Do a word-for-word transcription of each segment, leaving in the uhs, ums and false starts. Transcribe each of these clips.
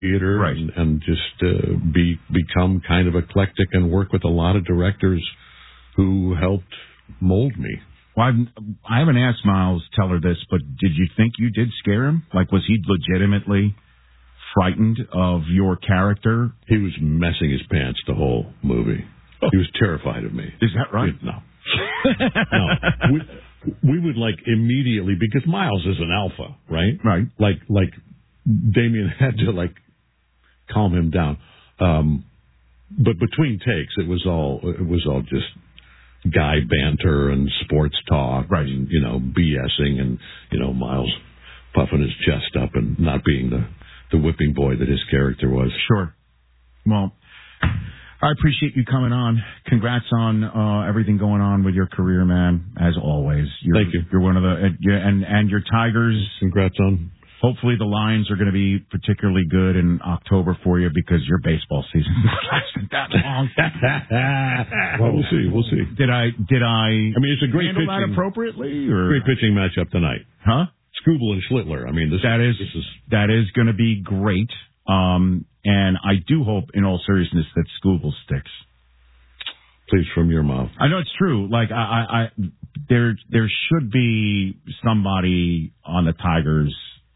theater right. and, and just uh, be become kind of eclectic and work with a lot of directors who helped mold me. Well, I've, I haven't asked Miles Teller this, but did you think you did scare him? Like, was he legitimately frightened of your character? He was messing his pants the whole movie. Oh. He was terrified of me. Is that right? No. no. We, we would, like, immediately, because Miles is an alpha, right? Right. Like, like Damien had to, like, calm him down. Um, but between takes, it was all, it was all just guy banter and sports talk, right? And, you know, BSing, and you know, Miles puffing his chest up and not being the the whipping boy that his character was. Sure. Well, I appreciate you coming on. Congrats on uh, everything going on with your career, man. As always, you're, thank you. You're one of the uh, and and your Tigers. Congrats on. Hopefully the Lions are going to be particularly good in October for you because your baseball season lasted that long. Well, we'll see. We'll see. Did I? Did I? I mean, it's a great handle pitching, that appropriately, or great pitching matchup tonight, huh? Skubal and Schlittler. I mean, this that is, this is that is going to be great. Um, and I do hope, in all seriousness, that Skubal sticks. Please, from your mouth. I know it's true. Like I, I, I there, there should be somebody on the Tigers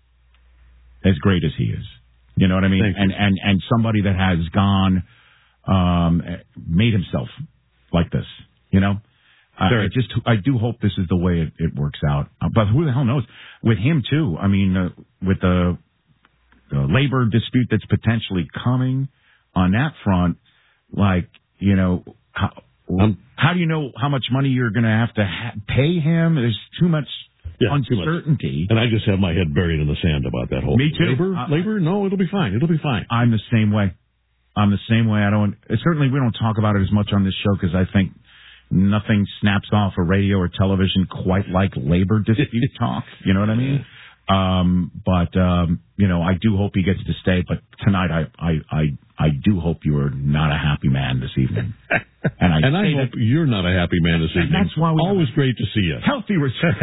as great as he is. You know what I mean? Thank and, you. and, and somebody that has gone, um, made himself like this, you know? I, I just, I do hope this is the way it, it works out. But who the hell knows? With him too. I mean, uh, with the, the labor dispute that's potentially coming on that front, like, you know, how, um, how do you know how much money you're going to have to ha- pay him? There's too much Yeah, uncertainty. And I just have my head buried in the sand about that whole Me too. labor. Uh, labor? No, it'll be fine. It'll be fine. I'm the same way. I'm the same way. I don't. Certainly, we don't talk about it as much on this show because I think nothing snaps off of radio or television quite like labor dispute talk. You know what I mean? Um, but um, you know, I do hope he gets to stay. But tonight, I I I, I do hope you are not a happy man this evening. And I, and I hope that, you're not a happy man this evening. That's why we always great to see you. Healthy respect.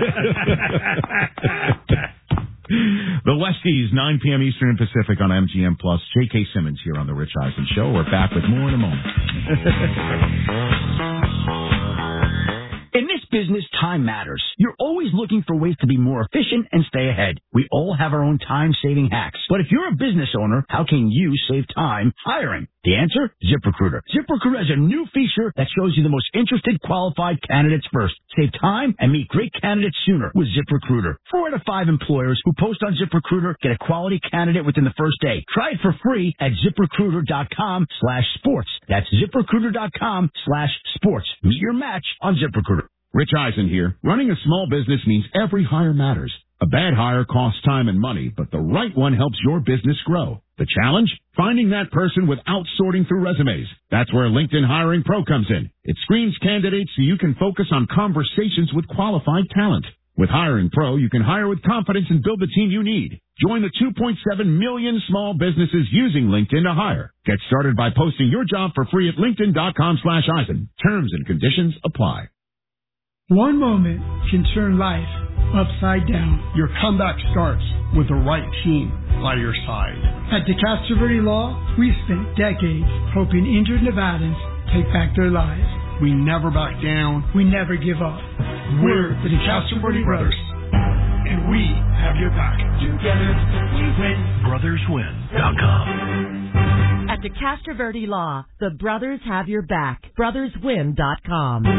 The Westies, nine p.m. Eastern and Pacific on M G M Plus. J K. Simmons here on The Rich Eisen Show. We're back with more in a moment. In this business, time matters. You're always looking for ways to be more efficient and stay ahead. We all have our own time-saving hacks. But if you're a business owner, how can you save time hiring? The answer? ZipRecruiter. ZipRecruiter has a new feature that shows you the most interested qualified candidates first. Save time and meet great candidates sooner with ZipRecruiter. Four out of five employers who post on ZipRecruiter get a quality candidate within the first day. Try it for free at ZipRecruiter.com slash sports. That's ZipRecruiter.com slash sports. Meet your match on ZipRecruiter. Rich Eisen here. Running a small business means every hire matters. A bad hire costs time and money, but the right one helps your business grow. The challenge? Finding that person without sorting through resumes. That's where LinkedIn Hiring Pro comes in. It screens candidates so you can focus on conversations with qualified talent. With Hiring Pro, you can hire with confidence and build the team you need. Join the two point seven million small businesses using LinkedIn to hire. Get started by posting your job for free at linkedin.com slash Eisen. Terms and conditions apply. One moment can turn life upside down. Your comeback starts with the right team by your side. At DeCastro Verde Law, we spent decades helping injured Nevadans take back their lives. We never back down. We never give up. We're the DeCastro Verde Brothers, and we have your back. Together, we win. brothers win dot com. At DeCastro Verde Law, the brothers have your back. brothers win dot com.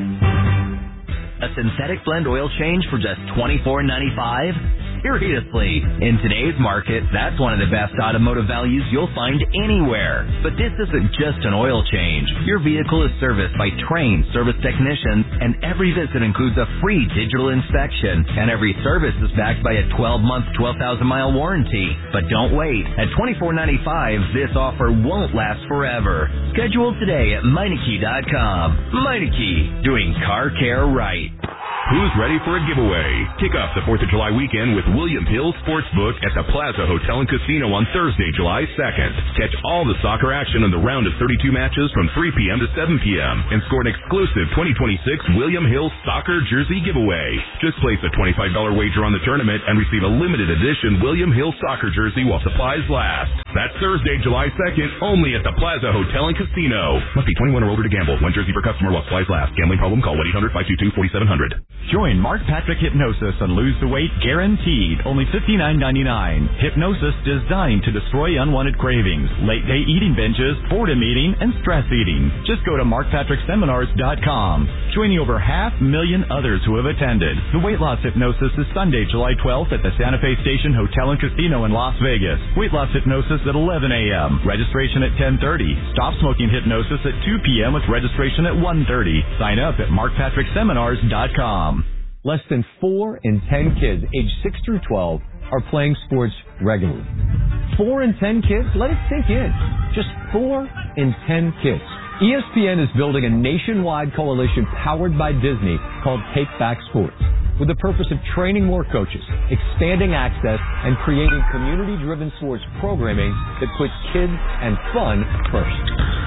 A synthetic blend oil change for just twenty-four ninety-five? Seriously, in today's market, that's one of the best automotive values you'll find anywhere. But this isn't just an oil change. Your vehicle is serviced by trained service technicians, and every visit includes a free digital inspection, and every service is backed by a twelve-month, twelve thousand mile warranty. But don't wait. At twenty-four ninety-five, this offer won't last forever. Schedule today at Meineke dot com. Meineke, doing car care right. Who's ready for a giveaway? Kick off the fourth of July weekend with William Hill Sportsbook at the Plaza Hotel and Casino on Thursday, July second. Catch all the soccer action in the round of thirty-two matches from three p.m. to seven p.m. and score an exclusive twenty twenty-six William Hill soccer jersey giveaway. Just place a twenty-five dollars wager on the tournament and receive a limited edition William Hill soccer jersey while supplies last. That's Thursday, July second, only at the Plaza Hotel and Casino. Must be twenty-one or older to gamble. One jersey per customer while supplies last. Gambling problem? Call one eight hundred five two two four seven zero zero. Join Mark Patrick Hypnosis and lose the weight guaranteed. Only fifty-nine ninety-nine. Hypnosis designed to destroy unwanted cravings, late day eating binges, boredom eating, and stress eating. Just go to mark patrick seminars dot com. Joining over half million others who have attended. The weight loss hypnosis is Sunday, July twelfth at the Santa Fe Station Hotel and Casino in Las Vegas. Weight loss hypnosis at eleven a.m. Registration at ten thirty. Stop smoking hypnosis at two p.m. with registration at one thirty. Sign up at mark patrick seminars dot com. Less than four in ten kids aged six through twelve are playing sports regularly. Four in ten kids? Let it sink in. Just four in ten kids. E S P N is building a nationwide coalition powered by Disney called Take Back Sports, with the purpose of training more coaches, expanding access, and creating community-driven sports programming that puts kids and fun first.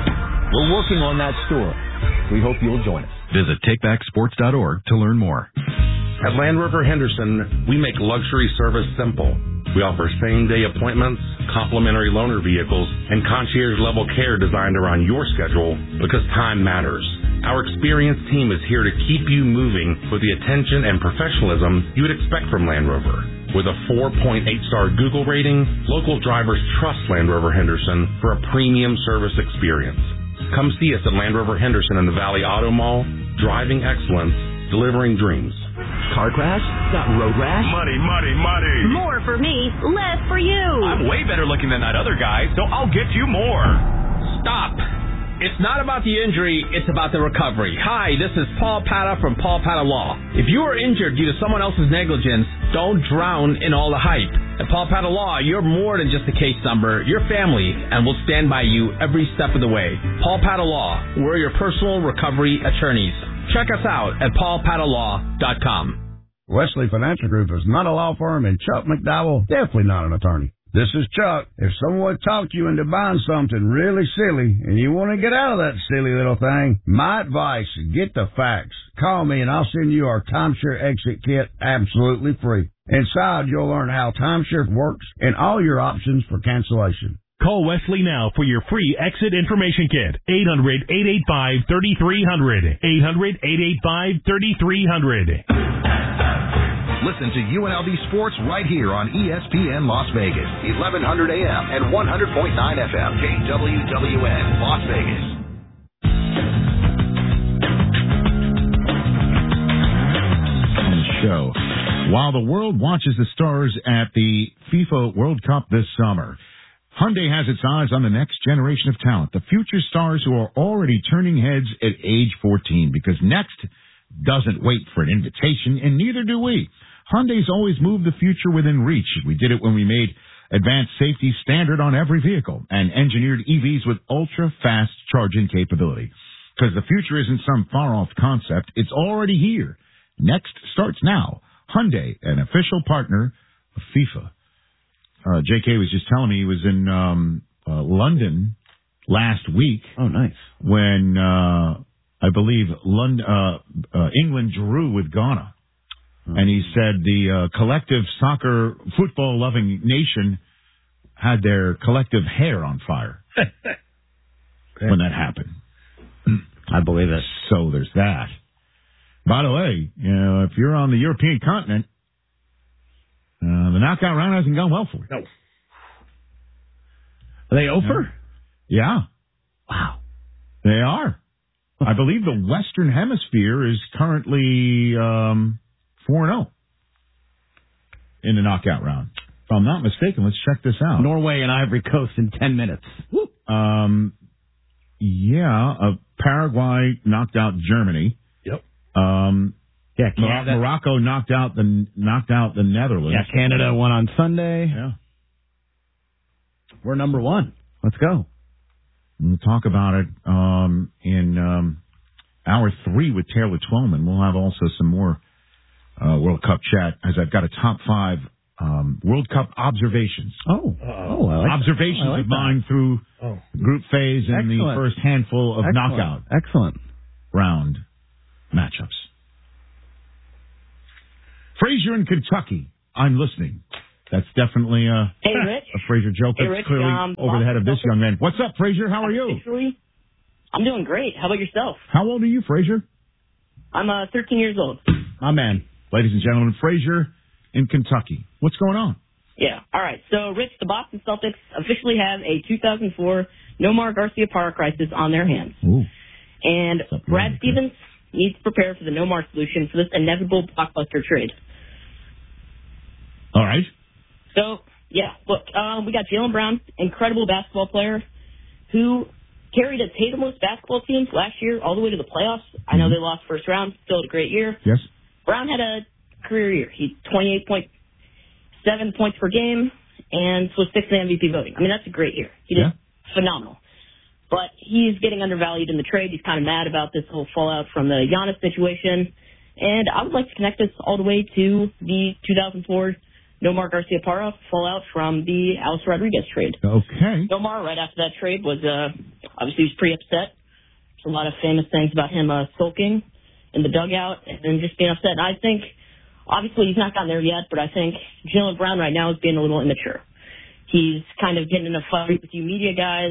We're working on that story. We hope you'll join us. Visit take back sports dot org to learn more. At Land Rover Henderson, we make luxury service simple. We offer same-day appointments, complimentary loaner vehicles, and concierge-level care designed around your schedule because time matters. Our experienced team is here to keep you moving with the attention and professionalism you would expect from Land Rover. With a four point eight star Google rating, local drivers trust Land Rover Henderson for a premium service experience. Come see us at Land Rover Henderson in the Valley Auto Mall. Driving excellence, delivering dreams. Car crash? Got road rash? Money, money, money. More for me, less for you. I'm way better looking than that other guy, so I'll get you more. Stop. It's not about the injury, it's about the recovery. Hi, this is Paul Pata from Paul Pata Law. If you are injured due to someone else's negligence, don't drown in all the hype. At Paul Pata Law, you're more than just a case number. You're family, and we'll stand by you every step of the way. Paul Pata Law, we're your personal recovery attorneys. Check us out at paul pata law dot com. Wesley Financial Group is not a law firm, and Chuck McDowell, definitely not an attorney. This is Chuck. If someone talked you into buying something really silly and you want to get out of that silly little thing, my advice, get the facts. Call me and I'll send you our timeshare exit kit absolutely free. Inside, you'll learn how timeshare works and all your options for cancellation. Call Wesley now for your free exit information kit. eight hundred, eight eight five, three three zero zero. eight hundred, eight eight five, three three zero zero. Listen to U N L V Sports right here on E S P N Las Vegas, eleven hundred A M and one hundred point nine F M, K W W N, Las Vegas. On the show, while the world watches the stars at the FIFA World Cup this summer, Hyundai has its eyes on the next generation of talent, the future stars who are already turning heads at age fourteen, because next doesn't wait for an invitation, and neither do we. Hyundai's always moved the future within reach. We did it when we made advanced safety standard on every vehicle and engineered E Vs with ultra-fast charging capability. Because the future isn't some far-off concept. It's already here. Next starts now. Hyundai, an official partner of FIFA. Uh, J K was just telling me he was in um, uh, London last week. Oh, nice. When uh, I believe London, uh, uh, England drew with Ghana. Oh. And he said the uh, collective soccer, football-loving nation had their collective hair on fire when that happened. I believe it. So there's that. By the way, you know, if you're on the European continent, Uh, the knockout round hasn't gone well for you. No. Are they over? Yeah. Wow. They are. I believe the Western Hemisphere is currently um, four and oh in the knockout round. If I'm not mistaken, let's check this out. Norway and Ivory Coast in ten minutes. Um, yeah, uh, Paraguay knocked out Germany. Yep. Um, yeah, Canada. Morocco knocked out the knocked out the Netherlands. Yeah, Canada won on Sunday. Yeah. We're number one. Let's go. We'll talk about it um, in um, hour three with Taylor Twellman. We'll have also some more uh, World Cup chat, as I've got a top five um, World Cup observations. Oh, oh, I like observations I like of mine that. through oh. group phase and Excellent. the first handful of Excellent. knockout Excellent. round matchups. Frazier in Kentucky. I'm listening. That's definitely a, hey, Rich. a Frazier joke. Hey, That's Rich, clearly um, over the head of this young man. What's up, Frazier? How are you? Officially, I'm doing great. How about yourself? How old are you, Frazier? I'm uh, thirteen years old. My man. Ladies and gentlemen, Frazier in Kentucky. What's going on? Yeah. All right. So, Rich, the Boston Celtics officially have a two thousand four Nomar Garciaparra crisis on their hands. Ooh. And Brad Stevens needs to prepare for the Nomar solution for this inevitable blockbuster trade. All right. So, yeah, look, um, we got Jaylen Brown, incredible basketball player, who carried a Tatumless basketball team last year all the way to the playoffs. I know they lost first round, still had a great year. Yes. Brown had a career year. He twenty-eight point seven points per game and was sixth in M V P voting. I mean, that's a great year. He did yeah. phenomenal. But he's getting undervalued in the trade. He's kind of mad about this whole fallout from the Giannis situation. And I would like to connect this all the way to the two thousand four Nomar Garciaparra fallout from the Alex Rodriguez trade. Okay. Nomar, right after that trade, was uh, obviously he was pretty upset. There's a lot of famous things about him uh, sulking in the dugout and then just being upset. And I think, obviously, he's not gotten there yet, but I think Jaylen Brown right now is being a little immature. He's kind of getting in a fight with you media guys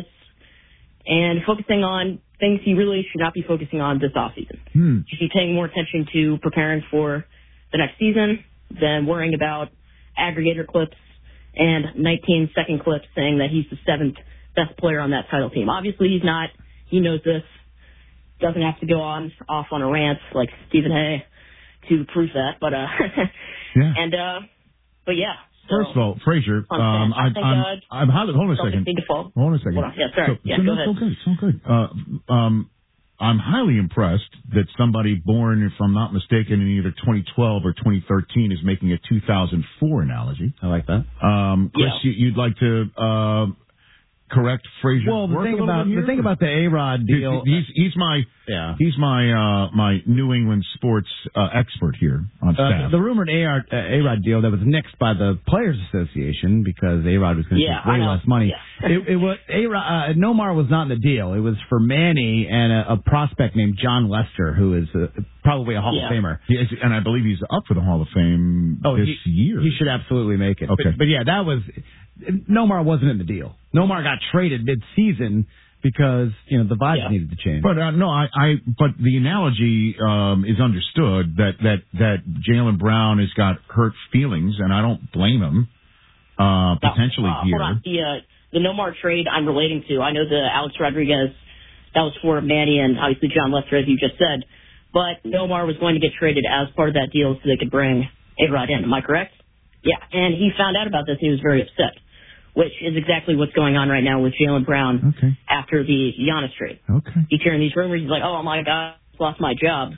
and focusing on things he really should not be focusing on this offseason. Hmm. He should be paying more attention to preparing for the next season than worrying about aggregator clips and nineteen second clips saying that he's the seventh best player on that title team. Obviously, he's not. He knows this. Doesn't have to go on off on a rant like Stephen A. to prove that. But uh, yeah. And uh, but yeah. So, First of all, Frazier, um, I, I think, I'm, uh, I'm highly. Hold on a second. Need to fall. Hold on a second. Hold on. Yeah, sorry. So, yeah, so go no, ahead. It's okay. It's all good. Uh, um, I'm highly impressed that somebody born, if I'm not mistaken, in either twenty twelve or twenty thirteen is making a two thousand four analogy. I like that. Um, Chris, Yeah. you, you'd like to uh, correct Frazier? Well, the work thing a little about bit here? the thing about the A-Rod deal, He's he's my yeah. he's my uh, my New England sports uh, expert here on staff. Uh, the rumored A-Rod, uh, A-Rod deal that was nixed by the Players Association because A-Rod was going to Yeah, take way I know. less money. Yeah. it, it was A-Rod, uh, Nomar was not in the deal. It was for Manny and a, a prospect named John Lester, who is uh probably a Hall Yeah. of Famer. He is- and I believe he's up for the Hall of Fame Oh, this he, year. He should absolutely make it. Okay. But, but yeah, that was Nomar wasn't in the deal. Nomar got traded mid-season because you know the vibes Yeah. needed to change. But uh, no, I, I. But the analogy um, is understood that that that Jaylen Brown has got hurt feelings, and I don't blame him. Uh, potentially uh, here. Hold on. The, uh, the Nomar trade I'm relating to, I know the Alex Rodriguez, that was for Manny and obviously John Lester, as you just said. But Nomar was going to get traded as part of that deal so they could bring A-Rod in. Am I correct? Yeah. And he found out about this and he was very upset, which is exactly what's going on right now with Jaylen Brown Okay. after the Giannis trade. Okay. He's hearing these rumors. He's like, oh, my God, I lost my job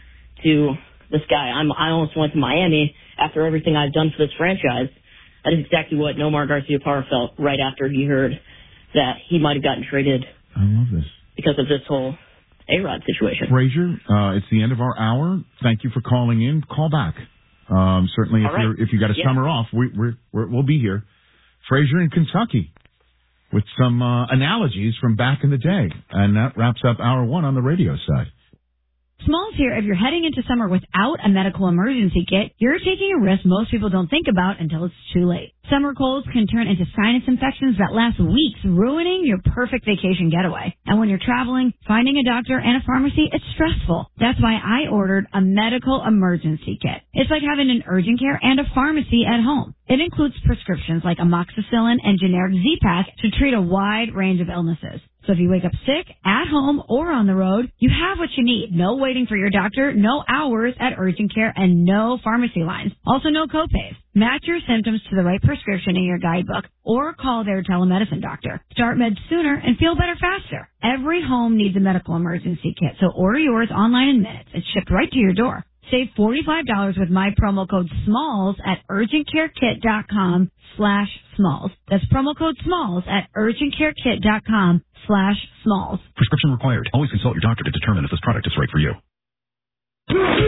to this guy. I'm, I almost went to Miami after everything I've done for this franchise. That is exactly what Nomar Garciaparra felt right after he heard that he might have gotten traded I love this. because of this whole A-Rod situation. Frazier, uh, it's the end of our hour. Thank you for calling in. Call back. Um, certainly, if All right. you're if you got a Yeah. summer off, we, we're, we're we'll be here. Frazier in Kentucky with some uh, analogies from back in the day, and that wraps up hour one on the radio side. Smalls here. If you're heading into summer without a medical emergency kit, you're taking a risk most people don't think about until it's too late. Summer colds can turn into sinus infections that last weeks, ruining your perfect vacation getaway. And when you're traveling, finding a doctor and a pharmacy, it's stressful. That's why I ordered a medical emergency kit. It's like having an urgent care and a pharmacy at home. It includes prescriptions like amoxicillin and generic Z-Pak to treat a wide range of illnesses. So if you wake up sick, at home, or on the road, you have what you need. No waiting for your doctor, no hours at urgent care, and no pharmacy lines. Also no copays. Match your symptoms to the right prescription in your guidebook or call their telemedicine doctor. Start meds sooner and feel better faster. Every home needs a medical emergency kit, so order yours online in minutes. It's shipped right to your door. Save forty-five dollars with my promo code SMALLS at urgentcarekit.com slash SMALLS. That's promo code SMALLS at urgentcarekit.com slash SMALLS. Prescription required. Always consult your doctor to determine if this product is right for you. Sign up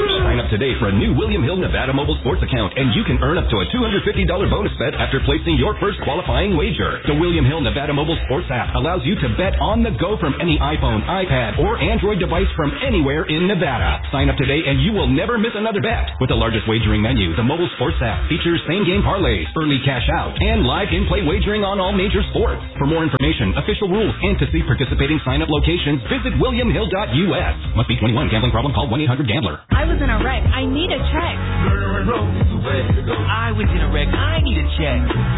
up today for a new William Hill Nevada Mobile Sports account, and you can earn up to a two hundred fifty dollars bonus bet after placing your first qualifying wager. The William Hill Nevada Mobile Sports app allows you to bet on the go from any iPhone, iPad, or Android device from anywhere in Nevada. Sign up today and you will never miss another bet. With the largest wagering menu, the mobile sports app features same-game parlays, early cash out, and live in-play wagering on all major sports. For more information, official rules, and to see participating sign-up locations, visit william hill dot u s. Must be twenty-one. Gambling problem? Call one eight hundred gambler. I was in a wreck. I need a check. I was in a wreck. I need a check.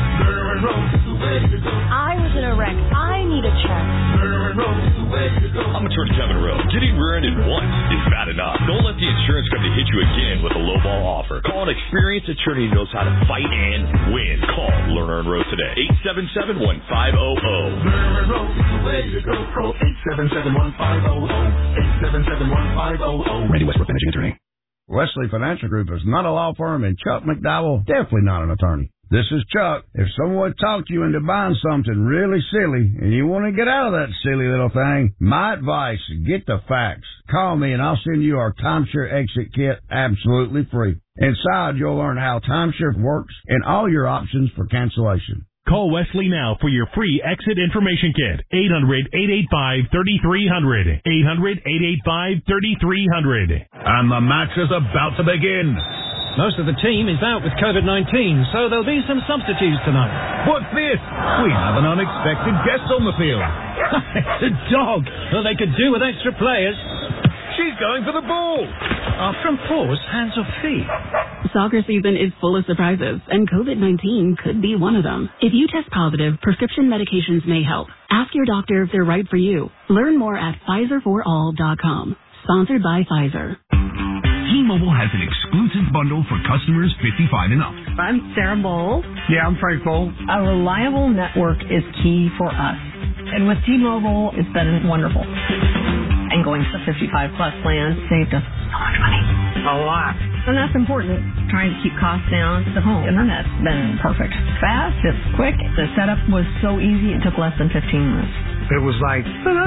I was in a wreck. I need a check. I'm Attorney Kevin Rowe. Getting rear-ended once is bad enough. Don't let the insurance company hit you again with a lowball offer. Call an experienced attorney who knows how to fight and win. Call Lerner and Rowe today. eight seven seven, one five zero zero. Lerner and Rowe is the way to go. Call eight seven seven, one five zero zero. eight seven seven, one five zero zero. Randy Westbrook, managing attorney. Wesley Financial Group is not a law firm, and Chuck McDowell, definitely not an attorney. This is Chuck. If someone talked you into buying something really silly and you want to get out of that silly little thing, my advice, get the facts. Call me and I'll send you our timeshare exit kit absolutely free. Inside, you'll learn how timeshare works and all your options for cancellation. Call Wesley now for your free exit information kit. eight hundred, eight eight five, three three zero zero. eight hundred, eight eight five, three three zero zero. And the match is about to begin. Most of the team is out with covid nineteen, so there'll be some substitutes tonight. What's this? We have an unexpected guest on the field. It's a dog. Well, they could do with extra players. She's going for the ball. Our front four's hands off feet. Soccer season is full of surprises, and covid nineteen could be one of them. If you test positive, prescription medications may help. Ask your doctor if they're right for you. Learn more at Pfizer for all dot com. Sponsored by Pfizer. T-Mobile has an exclusive bundle for customers fifty-five and up. I'm Sarah Bowl. Yeah, I'm Frank Bowl. A reliable network is key for us. And with T-Mobile, it's been wonderful. And going to the fifty-five plus plan saved us so much money. A lot. And that's important. Trying to keep costs down. The home internet's been perfect. Fast, it's quick. The setup was so easy, it took less than fifteen minutes. It was like,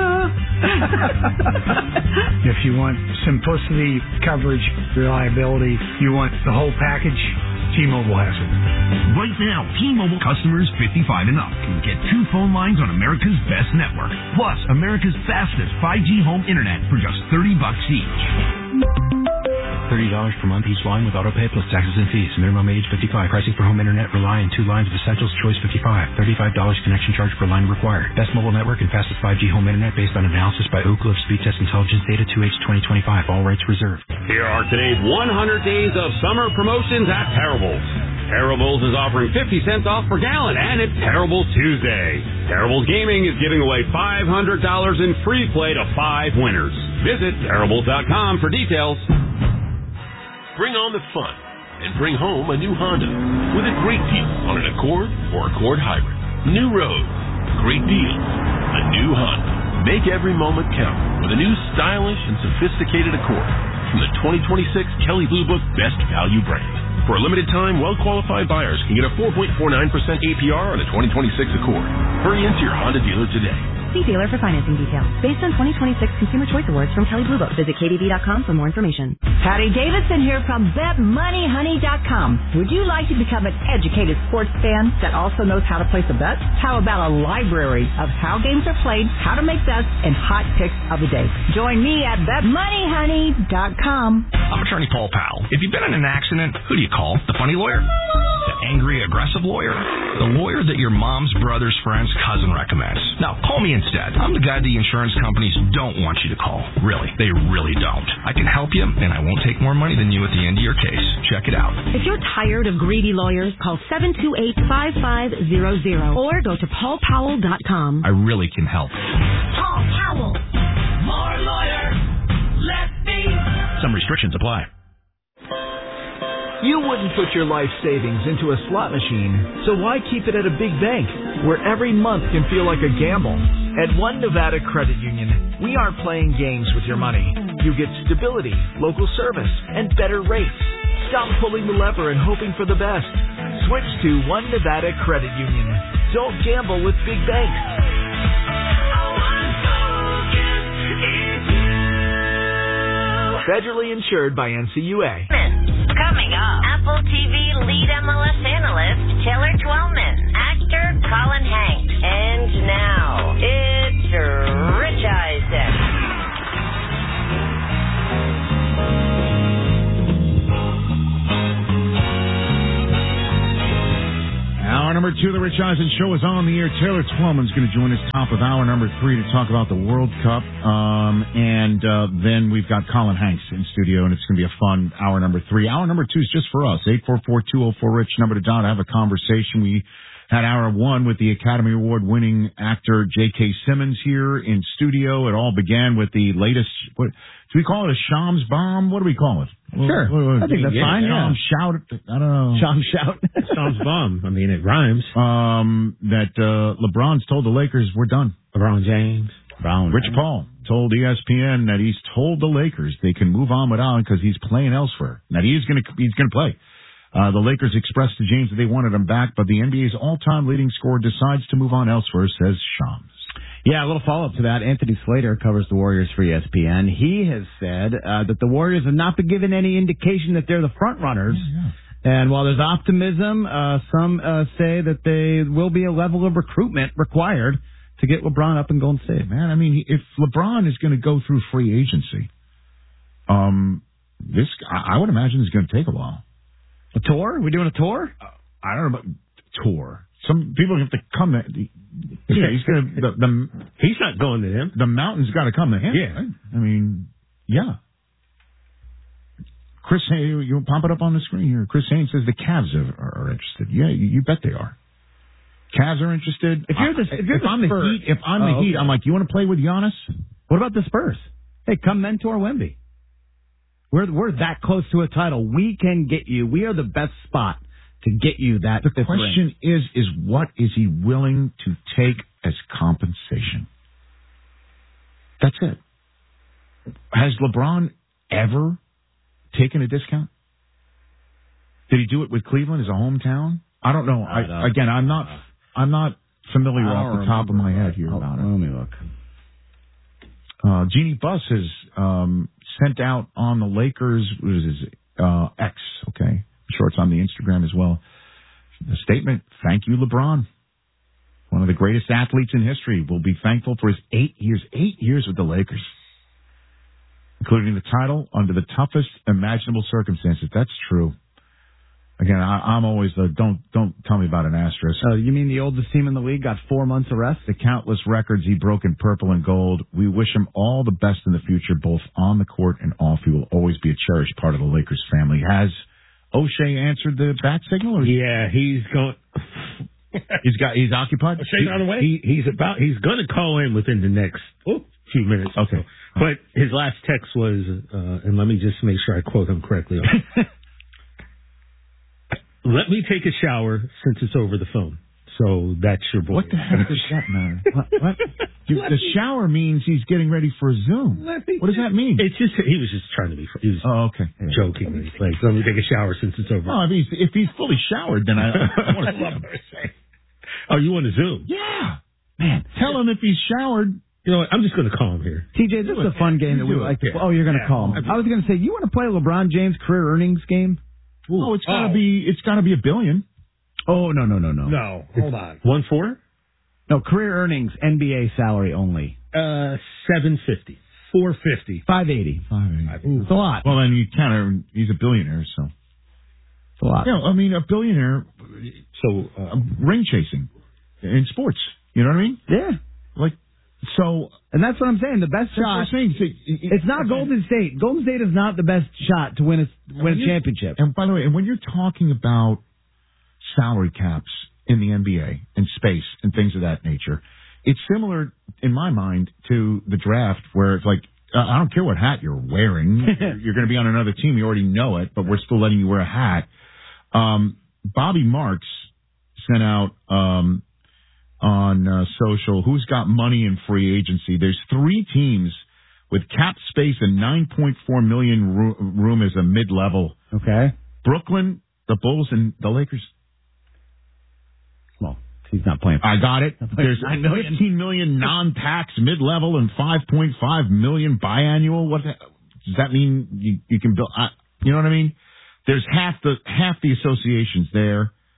if you want simplicity, coverage, reliability, you want the whole package, T-Mobile has it. Right now, T-Mobile customers fifty-five and up can get two phone lines on America's best network, plus America's fastest five G home internet for just thirty bucks each. thirty dollars per month each line with auto pay plus taxes and fees. Minimum age fifty-five. Pricing for home internet rely on two lines of Essentials Choice fifty-five. thirty-five dollars connection charge per line required. Best mobile network and fastest five G home internet based on analysis by Ookla of Speed Test Intelligence Data two H twenty twenty-five. All rights reserved. Here are today's one hundred days of summer promotions at Terrible's. Terrible's is offering fifty cents off per gallon, and it's Terrible's Tuesday. Terrible's Gaming is giving away five hundred dollars in free play to five winners. Visit Terrible's dot com for details. Bring on the fun and bring home a new Honda with a great deal on an Accord or Accord Hybrid. New road, great deals, a new Honda. Make every moment count with a new stylish and sophisticated Accord from the twenty twenty-six Kelley Blue Book Best Value brand. For a limited time, well-qualified buyers can get a four point four nine percent A P R on a twenty twenty-six Accord. Hurry into your Honda dealer today. See dealer for financing details. Based on twenty twenty-six Consumer Choice Awards from Kelley Blue Book. Visit K B B dot com for more information. Patty Davidson here from Bet Money Honey dot com. Would you like to become an educated sports fan that also knows how to place a bet? How about a library of how games are played, how to make bets, and hot picks of the day? Join me at Bet Money Honey dot com. I'm attorney Paul Powell. If you've been in an accident, who do you call? The funny lawyer? The angry, aggressive lawyer? The lawyer that your mom's brother's friend's cousin recommends. Now, call me instead. I'm the guy the insurance companies don't want you to call. Really, they really don't. I can help you, and I won't take more money than you at the end of your case. Check it out. If you're tired of greedy lawyers, call seven two eight, five five zero zero or go to paul powell dot com. I really can help. Paul Powell. More lawyer. Let me. Some restrictions apply. You wouldn't put your life savings into a slot machine, so why keep it at a big bank where every month can feel like a gamble? At One Nevada Credit Union, we aren't playing games with your money. You get stability, local service, and better rates. Stop pulling the lever and hoping for the best. Switch to One Nevada Credit Union. Don't gamble with big banks. Federally insured by N C U A. Taylor Twellman, actor Colin Hanks. And now, it's Rich Eisen. Hour number two of the Rich Eisen Show is on the air. Taylor Twellman's going to join us top of hour number three to talk about the World Cup. Um, and uh, then we've got Colin Hanks in studio, and it's going to be a fun hour number three. Hour number two is just for us. eight four four, two oh four, RICH, number to dial to have a conversation. We had hour one with the Academy Award-winning actor J K. Simmons here in studio. It all began with the latest, what, do we call it a Shams bomb? What do we call it? Sure. What, what, I think that's yeah, fine. Shams Yeah. shout. I don't know. Shams shout. Shams bomb. I mean, it rhymes. Um, that uh, LeBron's told the Lakers, we're done. LeBron James. Brown. Rich Paul told E S P N that he's told the Lakers they can move on without him because he's playing elsewhere. That he is going to he's going to play. Uh, the Lakers expressed to James that they wanted him back, but the N B A's all-time leading scorer decides to move on elsewhere, says Shams. Yeah, a little follow-up to that. Anthony Slater covers the Warriors for E S P N. He has said uh, that the Warriors have not been given any indication that they're the front runners. Yeah, yeah. And while there's optimism, uh, some uh, say that there will be a level of recruitment required to get LeBron up in Golden State. Man, I mean, if LeBron is going to go through free agency, um, this I would imagine is going to take a while. A tour? Are we doing a tour? Uh, I don't know about tour. Some people have to come. To, yeah, he's going to. The, the, he's not going to him. The mountain's got to come to him. Yeah. Right? I mean, yeah. Chris, hey, you pop it up on the screen here. Chris Haynes says the Cavs are, are interested. Yeah, you, you bet they are. Cavs are interested. If you're the, if, you're if the I'm the Spurs, Heat, if I'm oh, the Heat, okay. I'm like, you want to play with Giannis? What about the Spurs? Hey, come mentor Wemby. We're we're that close to a title. We can get you. We are the best spot to get you that. The question ring. is, is what is he willing to take as compensation? That's it. Has LeBron ever taken a discount? Did he do it with Cleveland as a hometown? I don't know. I, I again, I'm not. I'm not familiar off the top of my head here oh, about it. Let me look. Uh, Jeannie Buss has um, sent out on the Lakers, what is his, uh, X, okay? I'm sure it's on the Instagram as well. A statement, thank you, LeBron. One of the greatest athletes in history. Will be thankful for his eight years, eight years with the Lakers, including the title under the toughest imaginable circumstances. That's true. Again, I, I'm always the don't don't tell me about an asterisk. Uh, you mean the oldest team in the league got four months of rest? The countless records he broke in purple and gold. We wish him all the best in the future, both on the court and off. He will always be a cherished part of the Lakers family. Has O'Shea answered the bat signal? Or yeah, he's going. he's got. He's occupied. O'Shea's on the way. He, he's about. He's going to call in within the next oh, few minutes. Okay, but his last text was, uh, and let me just make sure I quote him correctly. Let me take a shower since it's over the phone. So that's your boy. What the heck does that matter? What? what? You, the shower means he's getting ready for Zoom. What does that mean? It's just he was just trying to be. He was oh, okay. Yeah. Joking. Like, let me take a shower since it's over. Oh, I mean, if he's fully showered, then I, I want to see him. Oh, you want to Zoom? Yeah, man. Tell him if he's showered. You know what? I'm just going to call him here. T J, this is a fun game that we like to. Oh, you're going to call him. I was going to say, you want to play a LeBron James career earnings game? Ooh. Oh, it's gotta oh. be. It's gotta be a billion. Oh no no no no no! Hold on. One four? No, career earnings, N B A salary only. Uh, seven fifty, four fifty, five eighty. Five eighty. It's a lot. Well, then you kind of. He's a billionaire, so it's a lot. Yeah, you know, I mean a billionaire. So uh, ring chasing in sports. You know what I mean? Yeah. Like so. And that's what I'm saying. The best shot. Saying, see, it's not okay. Golden State. Golden State is not the best shot to win a win a championship. And by the way, and when you're talking about salary caps in the N B A and space and things of that nature, it's similar in my mind to the draft, where it's like uh, I don't care what hat you're wearing, you're going to be on another team. You already know it, but we're still letting you wear a hat. Um, Bobby Marks sent out. Um, on uh, social, who's got money in free agency. There's three teams with cap space and nine point four million ro- room as a mid-level. Okay. Brooklyn, the Bulls, and the Lakers. Well, he's not playing. I got it. There's fifteen million non-tax mid-level and five point five million biannual. What the, does that mean? You, you can build. Uh, you know what I mean? There's half the half the associations there.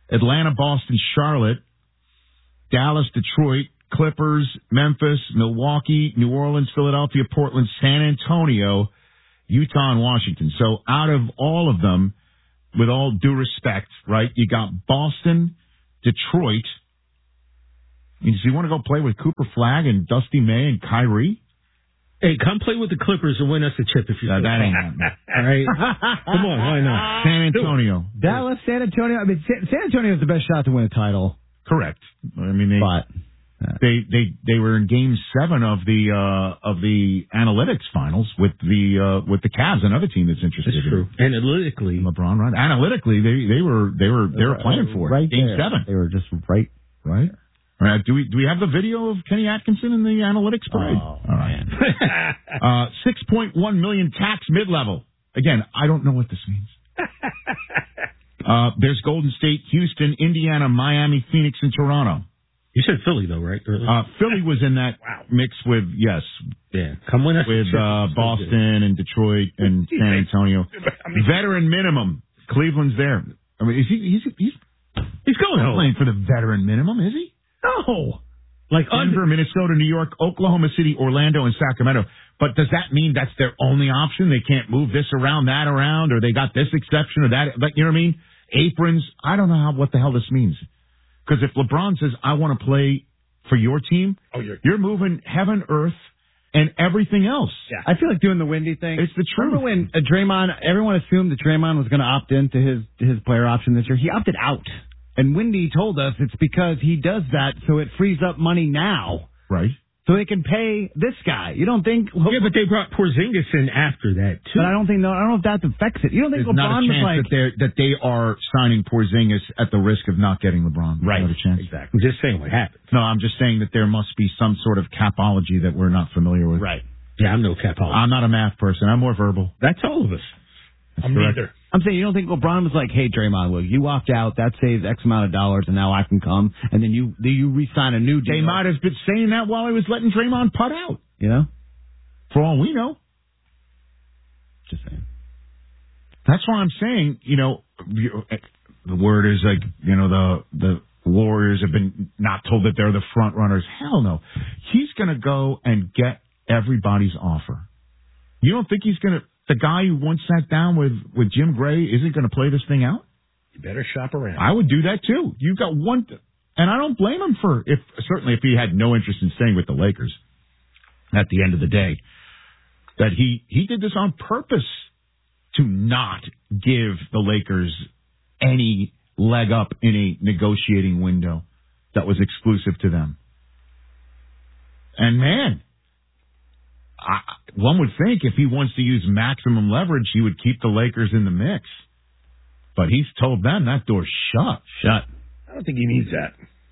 Atlanta, Boston, Charlotte, Dallas, Detroit, Clippers, Memphis, Milwaukee, New Orleans, Philadelphia, Portland, San Antonio, Utah, and Washington. So out of all of them, with all due respect, right, you got Boston, Detroit. Do you want to go play with Cooper Flagg and Dusty May and Kyrie? Hey, come play with the Clippers and win us a chip if you're. Uh, that ain't happening. All right, come on, why not? San Antonio, Dallas, San Antonio. I mean, San, San Antonio is the best shot to win a title. Correct. I mean, they but, uh, they they they were in Game Seven of the uh, of the analytics finals with the uh, with the Cavs, another team that's interested. That's true. In Analytically, LeBron, right? Analytically, they they were they were they were playing for it. Right Game there. Seven. They were just right, right. All right. Do we do we have the video of Kenny Atkinson in the analytics parade? Oh, all right. uh, six point one million tax mid level. Again, I don't know what this means. uh, there's Golden State, Houston, Indiana, Miami, Phoenix, and Toronto. You said Philly though, right? Uh, Philly was in that wow. mix with yes, yeah. Come win us with uh, Boston and Detroit and San Antonio. I mean, veteran minimum. Cleveland's there. I mean, is he? He's he's he's going home playing for the veteran minimum, is he? No. Like Denver, under- Minnesota, New York, Oklahoma City, Orlando, and Sacramento. But does that mean that's their only option? They can't move this around, that around, or they got this exception or that? Like, you know what I mean? Aprons. I don't know how, what the hell this means. Because if LeBron says, I want to play for your team, oh, you're-, you're moving heaven, earth, and everything else. Yeah. I feel like doing the Windy thing. It's the truth. Remember when uh, Draymond, everyone assumed that Draymond was going to opt into his, his player option this year? He opted out. And Windy told us it's because he does that so it frees up money now. Right. So they can pay this guy. You don't think... Well, yeah, but they brought Porzingis in after that, too. But I don't think... No, I don't know if that affects it. You don't think There's LeBron not a chance was like... that, they're, that they are signing Porzingis at the risk of not getting LeBron. Right. Not a chance. Exactly. I'm just saying what happened. No, I'm just saying that there must be some sort of capology that we're not familiar with. Right. Yeah, I'm no capology. I'm not a math person. I'm more verbal. That's all of us. That's I'm correct. neither. I'm saying you don't think LeBron was like, hey, Draymond, well, you opt out, that saves X amount of dollars, and now I can come, and then you then you re-sign a new deal. They might have been saying that while he was letting Draymond putt out. You know? For all we know. Just saying. That's why I'm saying, you know, the word is like, you know, the the Warriors have been not told that they're the front runners. Hell no. He's going to go and get everybody's offer. You don't think he's going to... The guy who once sat down with, with Jim Gray isn't going to play this thing out? You better shop around. I would do that too. You've got one, th- and I don't blame him for, if certainly if he had no interest in staying with the Lakers at the end of the day, that he, he did this on purpose to not give the Lakers any leg up in a negotiating window that was exclusive to them. And man, I, one would think if he wants to use maximum leverage, he would keep the Lakers in the mix. But he's told them that door's shut. Shut. I don't think he needs that.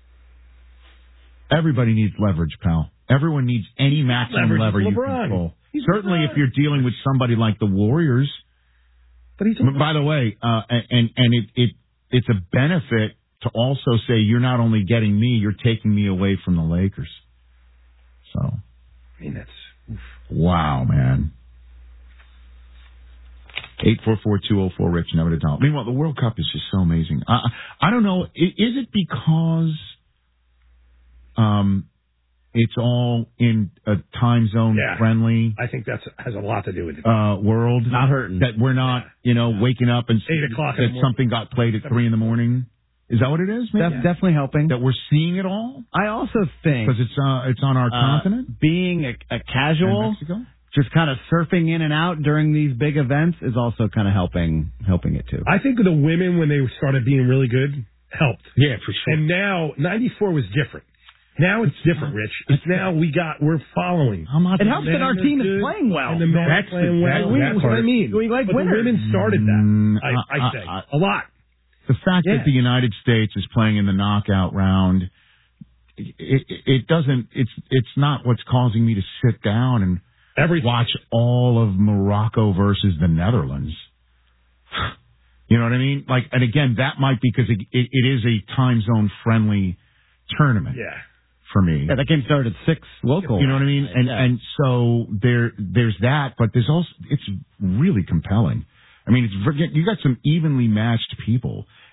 Everybody needs leverage, pal. Everyone needs any maximum Leverage leverage is you LeBron. control. He's Certainly LeBron. if you're dealing with somebody like the Warriors. But he's By the way, uh, and, and it, it it's a benefit to also say you're not only getting me, you're taking me away from the Lakers. So. I mean, that's... Oof. Wow, man. eight four four, two oh four, Rich, never to tell. Meanwhile, the World Cup is just so amazing. I, I don't know. Is it because um, it's all in a time zone Yeah. friendly I think that has a lot to do with it. uh, world? Not hurting. That we're not, you know, waking up and Eight o'clock in that the morning. something got played at three in the morning? Is that what it is? Maybe? That's definitely helping. That we're seeing it all? I also think... Because it's, uh, it's on our uh, continent? being a, a casual... In Mexico? Just kind of surfing in and out during these big events is also kind of helping helping it too. I think the women, when they started being really good, helped. Yeah, for sure. And now, ninety-four was different. Now it's different, Rich. It's now we got, we're following. It helps that our team is playing well. And the men are playing well. We, That's what I mean. We like but winners. the women started that, Mm, I, I uh, say. uh, a lot. The fact Yeah. that the United States is playing in the knockout round, it, it, it doesn't, it's, it's not what's causing me to sit down and Everything. watch all of Morocco versus the Netherlands. You know what I mean? Like, and again, that might be because it, it, it is a time zone friendly tournament. Yeah. For me. Yeah, that game started at six local. You know what I mean? And, Yeah. and so there, there's that, but there's also, it's really compelling. I mean, it's, you got some evenly matched people.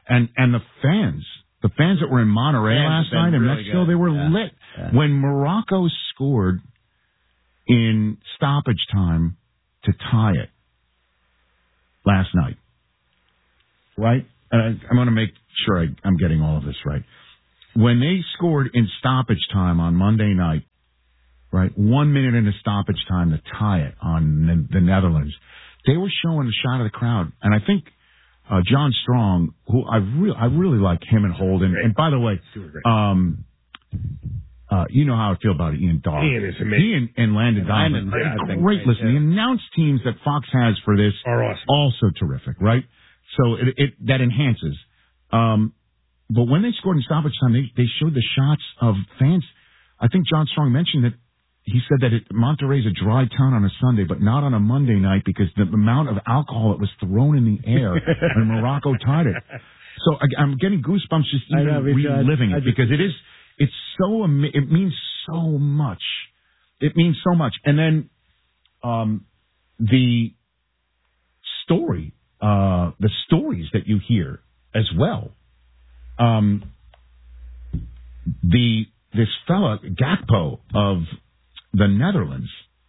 And and the fans, the fans that were in Monterey Fans last have been night in really Mexico, good. they were Yeah. lit. Yeah. When Morocco scored in stoppage time to tie it last night, right? And I, I'm going to make sure I, I'm getting all of this right. When they scored in stoppage time on Monday night, right, one minute into stoppage time to tie it on the, the Netherlands, they were showing a shot of the crowd. And I think uh, John Strong, who I really, I really like him and Holden. And by the way, um, uh, you know how I feel about Ian Dawes. Ian is amazing. He and, and Landon Donovan, Landon, yeah, I think great great, listen. yeah. The announced teams that Fox has for this are awesome. Also terrific, right? So it, it that enhances. Um, but when they scored in stoppage time, they, they showed the shots of fans. I think John Strong mentioned that he said that it, Monterrey's a dry town on a Sunday, but not on a Monday night because the amount of alcohol that was thrown in the air when Morocco tied it. So I, I'm getting goosebumps just even I know, me too. I- reliving I it just- because it is, it's so, ama- it means so much. It means so much. And then, um, the story, uh, the stories that you hear as well. Um, the, this fella, Gakpo of the Netherlands,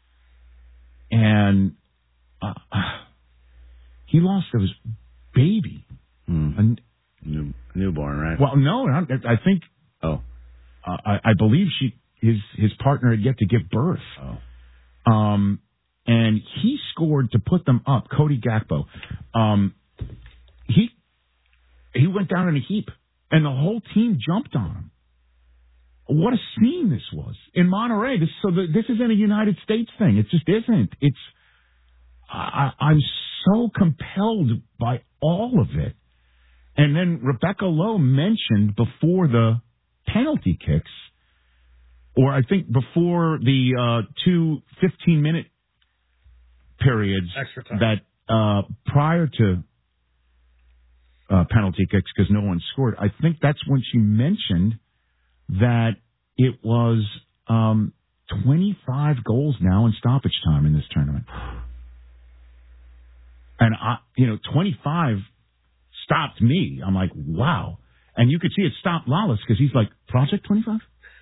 and uh, he lost his baby. Mm. And, New, newborn, right? well, no, I, I think. Oh, uh, I, I believe she his his partner had yet to give birth. Oh, um, and he scored to put them up. Cody Gakpo, um, he he went down in a heap, and the whole team jumped on him. What a scene this was in Monterey. This, so the, this isn't a United States thing. It just isn't. It's I, I'm so compelled by all of it. And then Rebecca Lowe mentioned before the penalty kicks, or I think before the uh, two fifteen-minute periods Extra time. that uh, prior to uh, penalty kicks, because no one scored, I think that's when she mentioned that it was um, twenty-five goals now in stoppage time in this tournament. And, I, you know, twenty-five stopped me. I'm like, wow. And you could see it stopped Lawless because he's like, Project twenty-five?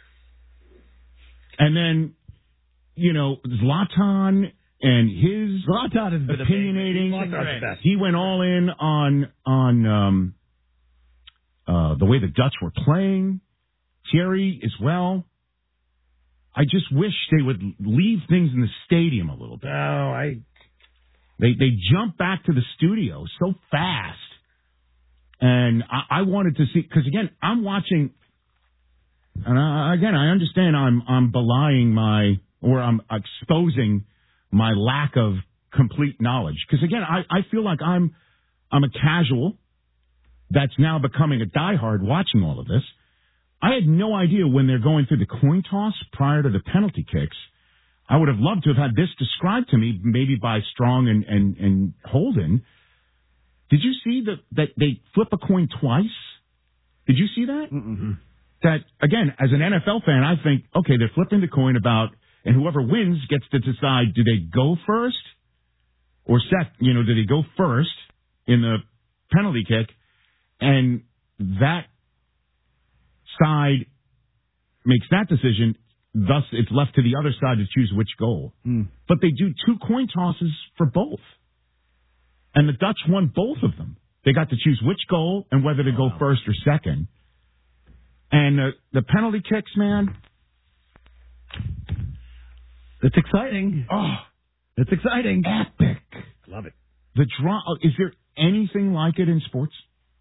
And then, you know, Zlatan and his Zlatan has been opinionating. Zlatan's the best. He went all in on on um, uh, the way the Dutch were playing. Thierry as well. I just wish they would leave things in the stadium a little bit. No, I. They they jump back to the studio so fast. And I, I wanted to see, because again, I'm watching, and I, again, I understand I'm I'm belying my, or I'm exposing my lack of complete knowledge. Because again, I, I feel like I'm I'm a casual that's now becoming a diehard watching all of this. I had no idea when they're going through the coin toss prior to the penalty kicks. I would have loved to have had this described to me, maybe by Strong and, and, and Holden. Did you see that, that they flip a coin twice? Did you see that? Mm-mm. That, again, as an N F L fan, I think, okay, they're flipping the coin about, and whoever wins gets to decide, do they go first? Or sec, you know, do they go first in the penalty kick? And that side makes that decision. Thus, it's left to the other side to choose which goal. Mm. But they do two coin tosses for both. And the Dutch won both of them. They got to choose which goal and whether to go first or second. And uh, the penalty kicks, man. It's exciting. Oh, it's exciting. Epic. Love it. The draw. Is there anything like it in sports?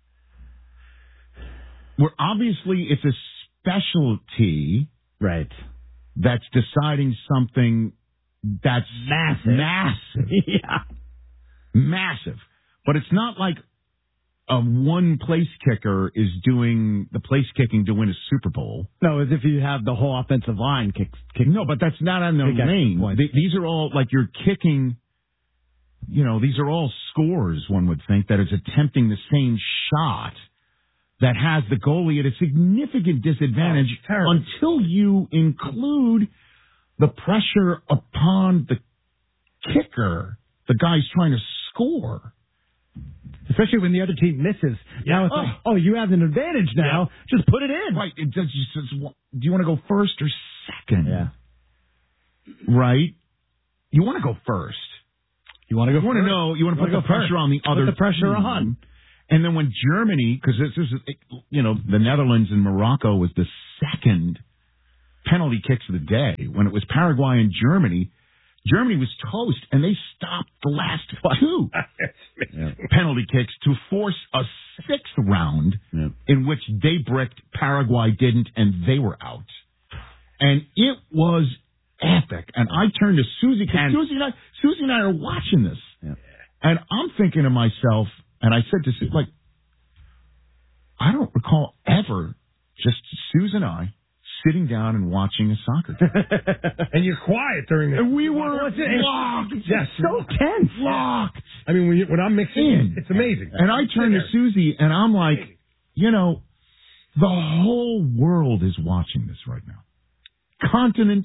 Where obviously it's a specialty. Right. That's deciding something that's massive. Massive. Yeah. Massive. But it's not like a one place kicker is doing the place kicking to win a Super Bowl. No, as if you have the whole offensive line kick. kick no, but that's not on the lane. They, these are all like you're kicking, you know, these are all scores, one would think, that is attempting the same shot that has the goalie at a significant disadvantage oh, until you include the pressure upon the kicker, the guy's trying to score. Especially when the other team misses. Now it's Oh. like, oh, you have an advantage now. Just put it in. Right. It does, just, says, do you want to go first or second? Yeah. Right? You want to go first. You want to go You want to know, you want to put the pressure on the other Put the pressure team. on. And then when Germany, because this is, you know, the Netherlands and Morocco was the second penalty kicks of the day. When it was Paraguay and Germany, Germany was toast, and they stopped the last two yeah. penalty kicks to force a sixth round yeah. in which they bricked, Paraguay didn't, and they were out. And it was epic. And I turned to Susie, because Susie and I, Susie and I are watching this. Yeah. And I'm thinking to myself, and I said to Susie, like, I don't recall ever just Susie and I sitting down and watching a soccer game. And you're quiet during the... And we were What's it? locked. Yes. So tense. Locked. I mean, when, you, when I'm mixing in, it's amazing. And I turned to Susie, and I'm like, you know, the whole world is watching this right now. Continents,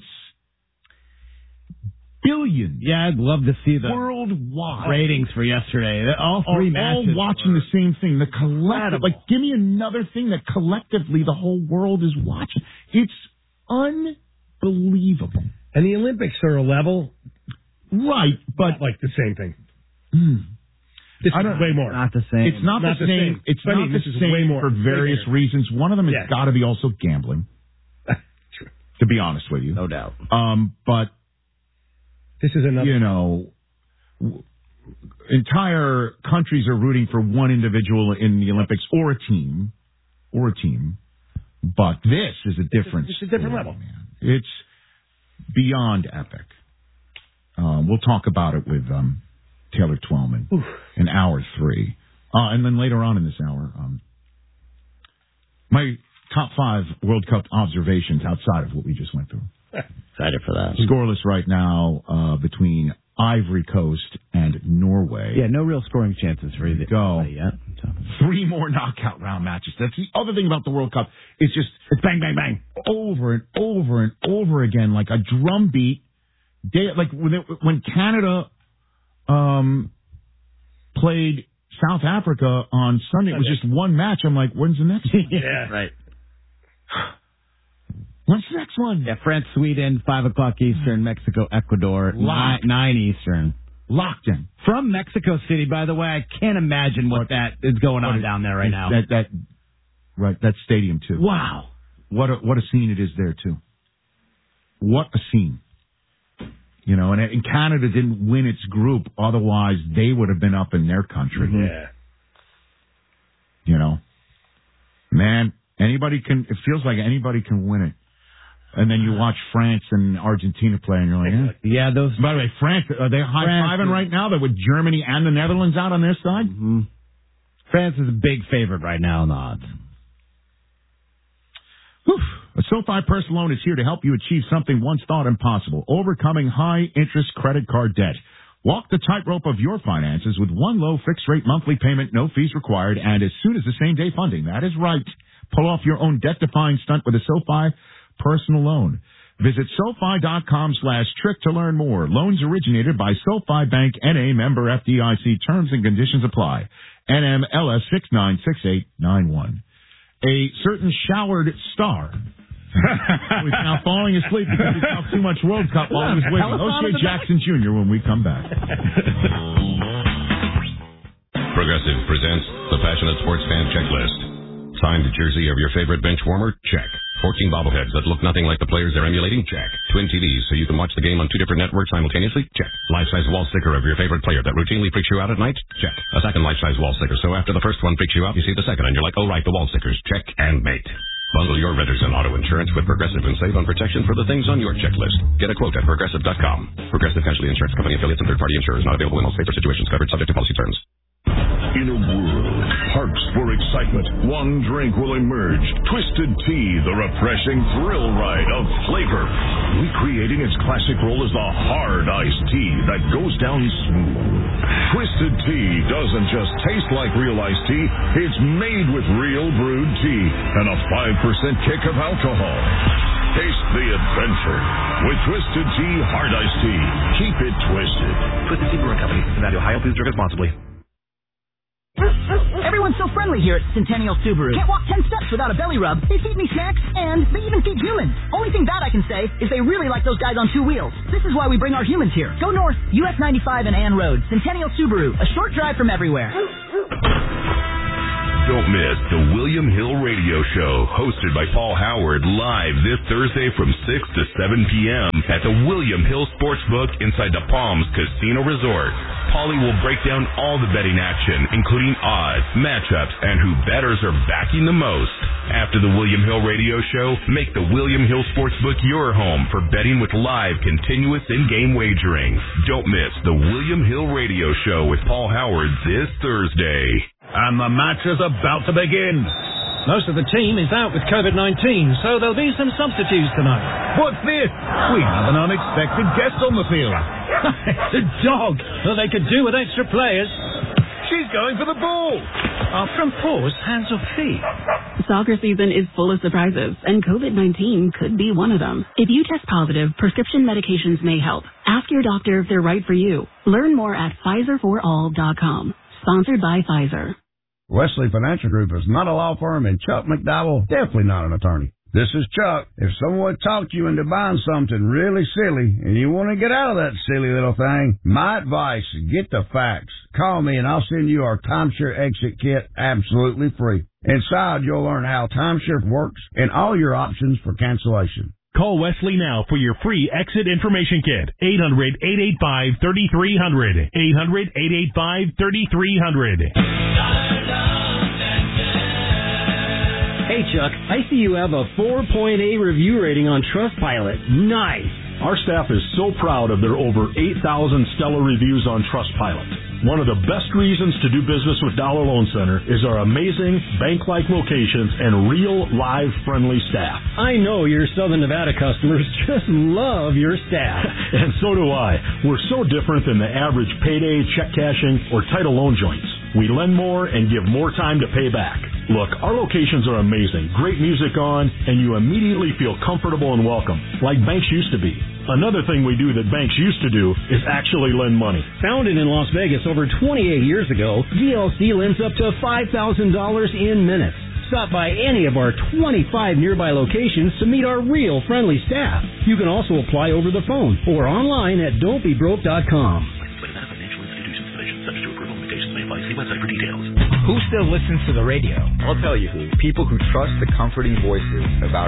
billions. Yeah, I'd love to see the worldwide ratings for yesterday. All three are matches. all watching were... the same thing. The collective, Incredible. like, give me another thing that collectively the whole world is watching. It's unbelievable. And the Olympics are a level, right? But not like the same thing. Mm, This I is don't, way more. Not the same. It's not, Not the, the same. same. It's But I not mean, the this is same way more- for various way more. reasons. One of them has Yeah. got to be also gambling. True. To be honest with you, No doubt. Um, but This is another. you know, w- entire countries are rooting for one individual in the Olympics or a team, or a team. But this is a different. It's a different story, level. Man. It's beyond epic. Um, we'll talk about it with um, Taylor Twellman Oof. in hour three, uh, and then later on in this hour, um, my top five World Cup observations outside of what we just went through. Excited for that. Scoreless right now uh, between Ivory Coast and Norway. Yeah, no real scoring chances for either Go. yet. So. Three more knockout round matches. That's the other thing about the World Cup. It's just it's bang, bang, bang, over and over and over again, like a drum beat. Day, like when, it, when Canada um, played South Africa on Sunday, it was just one match. I'm like, when's the next one? Yeah. Right. When's the next one? Yeah, France, Sweden, five o'clock Eastern, Mexico, Ecuador, nine, Locked. nine Eastern. Locked in. From Mexico City, by the way, I can't imagine what, what that is going on what, down there right now. That, that, right, that stadium too. Wow. What a, what a scene it is there too. What a scene. You know, and, and Canada didn't win its group, otherwise they would have been up in their country. Yeah. You know, man, anybody can, it feels like anybody can win it. And then you watch France and Argentina play, and you're like, eh. Yeah, those. By the way, France, are they high-fiving right now? They're with Germany and the Netherlands out on their side? Mm-hmm. France is a big favorite right now in the odds. Whew. A SoFi personal loan is here to help you achieve something once thought impossible, overcoming high-interest credit card debt. Walk the tightrope of your finances with one low fixed-rate monthly payment, no fees required, and as soon as the same-day funding. That is right. Pull off your own debt-defying stunt with a SoFi personal loan. Visit SoFi.com slash trick to learn more. Loans originated by SoFi Bank N A, member F D I C. Terms and conditions apply. N M L S six nine six eight nine one. A certain showered star who's now falling asleep because he talked too much World Cup while he was waiting. O J Jackson Junior when we come back. Progressive presents the Passionate Sports Fan Checklist. Signed jersey of your favorite bench warmer? Check. fourteen bobbleheads that look nothing like the players they're emulating? Check. Twin T Vs so you can watch the game on two different networks simultaneously? Check. Life-size wall sticker of your favorite player that routinely freaks you out at night? Check. A second life-size wall sticker so after the first one freaks you out, you see the second and you're like, oh right, the wall stickers. Check and mate. Bundle your renters and auto insurance with Progressive and save on protection for the things on your checklist. Get a quote at Progressive dot com. Progressive Casualty Insurance Company affiliates and third-party insurers not available in all states or situations covered subject to policy terms. In a world parched for excitement, one drink will emerge. Twisted Tea, the refreshing thrill ride of flavor. Recreating its classic role as the hard iced tea that goes down smooth. Twisted Tea doesn't just taste like real iced tea, it's made with real brewed tea and a five percent kick of alcohol. Taste the adventure with Twisted Tea Hard Iced Tea. Keep it twisted. Twisted Tea Brewing Company, Cincinnati, Ohio. Please drink responsibly. Everyone's so friendly here at Centennial Subaru. Can't walk ten steps without a belly rub. They feed me snacks, and they even feed humans. Only thing bad I can say is they really like those guys on two wheels. This is why we bring our humans here. Go north, U S ninety-five and Ann Road. Centennial Subaru, a short drive from everywhere. Don't miss the William Hill Radio Show, hosted by Paul Howard, live this Thursday from six to seven p.m. at the William Hill Sportsbook inside the Palms Casino Resort. Paulie will break down all the betting action, including odds, matchups, and who bettors are backing the most. After the William Hill Radio Show, make the William Hill Sportsbook your home for betting with live, continuous in-game wagering. Don't miss the William Hill Radio Show with Paul Howard this Thursday. And the match is about to begin. Most of the team is out with COVID nineteen, so there'll be some substitutes tonight. What's this? We have an unexpected guest on the field. It's a dog. Well, they could do with extra players. She's going for the ball. Our front fours, hands or feet. Soccer season is full of surprises, and COVID nineteen could be one of them. If you test positive, prescription medications may help. Ask your doctor if they're right for you. Learn more at Pfizer for all dot com. Sponsored by Pfizer. Wesley Financial Group is not a law firm, and Chuck McDowell definitely not an attorney. This is Chuck. If someone talked you into buying something really silly and you want to get out of that silly little thing, my advice, get the facts. Call me and I'll send you our timeshare exit kit absolutely free. Inside, you'll learn how timeshare works and all your options for cancellation. Call Wesley now for your free exit information kit. eight hundred, eight eight five, three three zero zero. eight hundred, eight eight five, three three zero zero. Hey, Chuck, I see you have a four point eight review rating on Trustpilot. Nice. Our staff is so proud of their over eight thousand stellar reviews on Trustpilot. One of the best reasons to do business with Dollar Loan Center is our amazing bank-like locations and real, live, friendly staff. I know your Southern Nevada customers just love your staff. And so do I. We're so different than the average payday, check cashing, or title loan joints. We lend more and give more time to pay back. Look, our locations are amazing. Great music on, and you immediately feel comfortable and welcome, like banks used to be. Another thing we do that banks used to do is actually lend money. Founded in Las Vegas over twenty-eight years ago, D L C lends up to five thousand dollars in minutes. Stop by any of our twenty-five nearby locations to meet our real friendly staff. You can also apply over the phone or online at don't be broke dot com. See website for details. Who still listens to the radio? I'll tell you who. People who trust the comforting voices of our